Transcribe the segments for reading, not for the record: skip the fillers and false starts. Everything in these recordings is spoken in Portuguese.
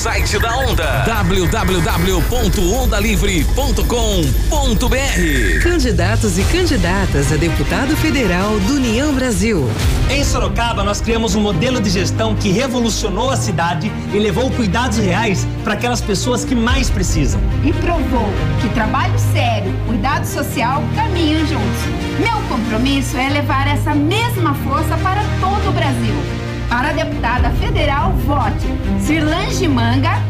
site da Onda, www.ondalivre.com.br. Candidatos e candidatas a deputado federal do União Brasil. Em Sorocaba, nós criamos um modelo de gestão que revolucionou a cidade e levou cuidados reais para aquelas pessoas que mais precisam. E provou que trabalho sério, cuidado social caminham juntos. Meu compromisso é levar essa mesma força para todo o Brasil. Para a deputada federal, vote Cirlange Manga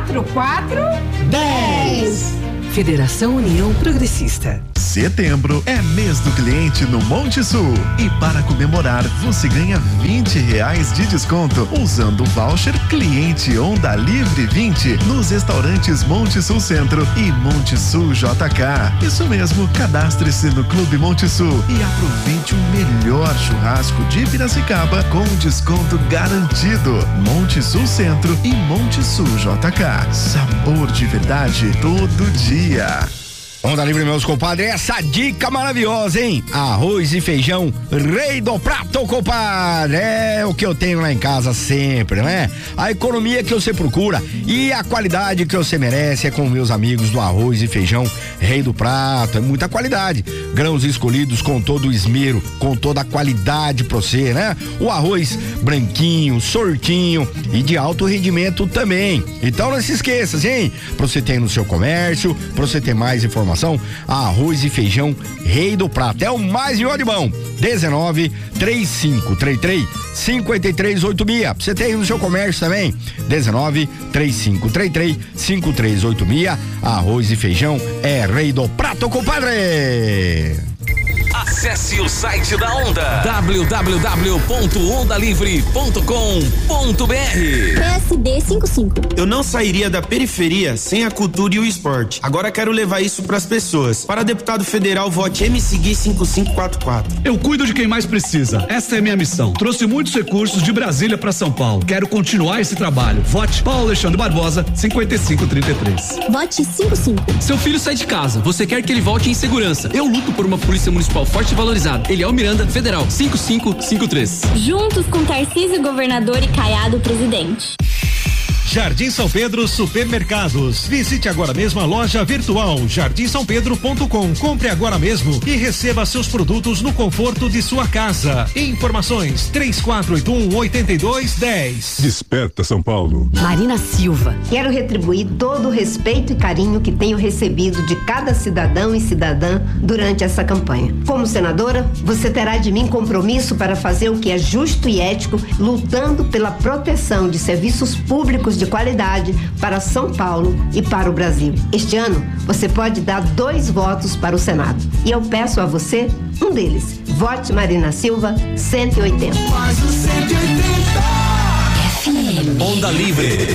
4410. Federação União Progressista. Setembro é mês do cliente no Monte Sul. E para comemorar, você ganha R$20 de desconto usando o voucher Cliente Onda Livre 20 nos restaurantes Monte Sul Centro e Monte Sul JK. Isso mesmo, cadastre-se no Clube Monte Sul e aproveite o melhor churrasco de Piracicaba com desconto garantido. Monte Sul Centro e Monte Sul JK. Sabor de verdade todo dia. Onda Livre, meus compadres, essa dica maravilhosa, hein? Arroz e feijão, rei do prato, compadre. É o que eu tenho lá em casa sempre, né? A economia que você procura e a qualidade que você merece é com meus amigos do Arroz e Feijão, rei do prato. É muita qualidade. Grãos escolhidos com todo o esmero, com toda a qualidade pra você, né? O arroz branquinho, sortinho e de alto rendimento também. Então não se esqueça, hein? Pra você ter no seu comércio, pra você ter mais informação, Arroz e Feijão, rei do prato, é o mais de bom. 19-3533-5386. Você tem no seu comércio também. 19-3533-5386. Arroz e Feijão é rei do prato, compadre. Acesse o site da Onda, www.ondalivre.com.br. PSD 55. Eu não sairia da periferia sem a cultura e o esporte. Agora quero levar isso pras pessoas. Para deputado federal, vote MCGui 5544. Eu cuido de quem mais precisa. Essa é minha missão. Trouxe muitos recursos de Brasília para São Paulo. Quero continuar esse trabalho. Vote Paulo Alexandre Barbosa 5533. Vote 55. Seu filho sai de casa. Você quer que ele volte em segurança. Eu luto por uma polícia municipal forte e valorizada. Eliel Miranda, federal 5553. Juntos com Tarcísio, governador, e Caiado, presidente. Jardim São Pedro Supermercados. Visite agora mesmo a loja virtual jardinsaopedro.com. Compre agora mesmo e receba seus produtos no conforto de sua casa. Informações 3481-8210. Desperta São Paulo. Marina Silva. Quero retribuir todo o respeito e carinho que tenho recebido de cada cidadão e cidadã durante essa campanha. Como senadora, você terá de mim compromisso para fazer o que é justo e ético, lutando pela proteção de serviços públicos de qualidade para São Paulo e para o Brasil. Este ano, você pode dar 2 votos para o Senado. E eu peço a você um deles. Vote Marina Silva 180. Onda Livre.